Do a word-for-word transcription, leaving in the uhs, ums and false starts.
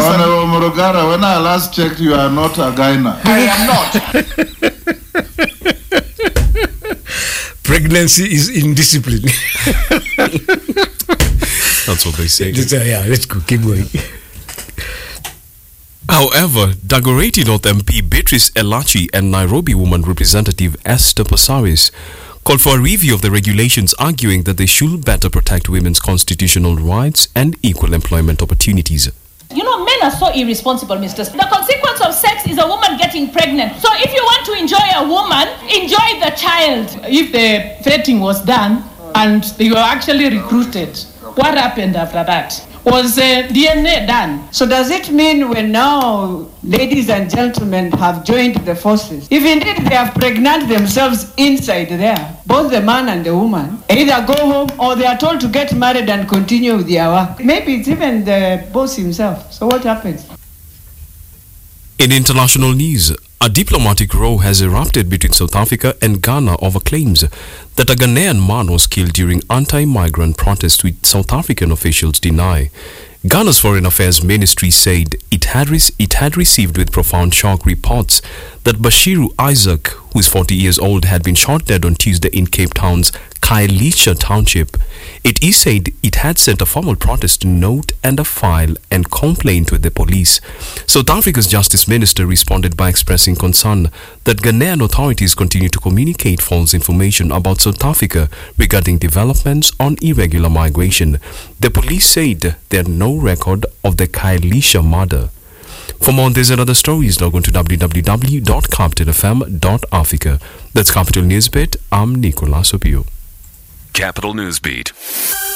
Honorable Morogara, when I last checked, you are not a Gaina. I am not. Pregnancy is indiscipline. That's what they say. Let's, uh, yeah, let's go. Keep going. However, Dagoretti North M P Beatrice Elachi and Nairobi Woman Representative Esther Passaris called for a review of the regulations, arguing that they should better protect women's constitutional rights and equal employment opportunities. You know, men are so irresponsible, Mister The consequence of sex is a woman getting pregnant. So if you want to enjoy a woman, enjoy the child. If the vetting was done and they were actually recruited, what happened after that? Was uh, D N A done? So does it mean when now ladies and gentlemen have joined the forces, if indeed they have pregnant themselves inside there, both the man and the woman, either go home or they are told to get married and continue with their work? Maybe it's even the boss himself. So what happens? In international news, a diplomatic row has erupted between South Africa and Ghana over claims that a Ghanaian man was killed during anti-migrant protests, which South African officials deny. Ghana's Foreign Affairs Ministry said it had, re- it had received with profound shock reports that Bashiru Isaac, who is forty years old, had been shot dead on Tuesday in Cape Town's Khayelitsha Township. It is said it had sent a formal protest note and a file and complaint with the police. South Africa's Justice Minister responded by expressing concern that Ghanaian authorities continue to communicate false information about South Africa regarding developments on irregular migration. The police said they had no record of the Khayelitsha murder. For more on this and other stories, log on to w w w dot capital f m dot africa. That's Capital Newsbeat. I'm Nicolas Opio. Capital Newsbeat.